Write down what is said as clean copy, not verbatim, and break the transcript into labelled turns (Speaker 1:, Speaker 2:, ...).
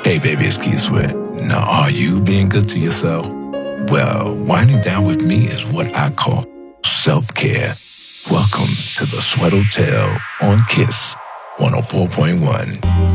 Speaker 1: Hey, baby, it's Keith Sweat. Now, are you being good to yourself? Well, winding down with me is what I call self-care. Welcome to the Sweat Hotel on KISS 104.1.